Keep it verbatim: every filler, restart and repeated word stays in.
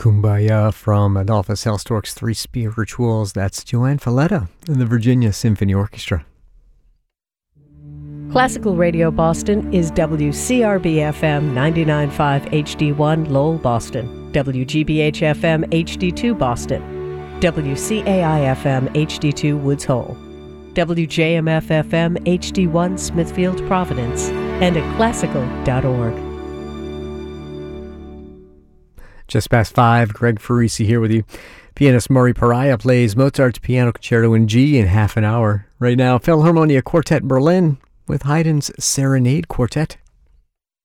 Kumbaya from Adolphus Hailstork's Three Spirituals. That's Joanne Falletta and the Virginia Symphony Orchestra. Classical Radio Boston is W C R B F M ninety-nine point five H D one Lowell, Boston, W G B H F M H D two Boston, W C A I F M H D two Woods Hole, W J M F F M H D one Smithfield, Providence, and at classical dot org. Just past five, Greg Farisi here with you. Pianist Murray Pariah plays Mozart's Piano Concerto in G in half an hour. Right now, Philharmonia Quartet Berlin with Haydn's Serenade Quartet.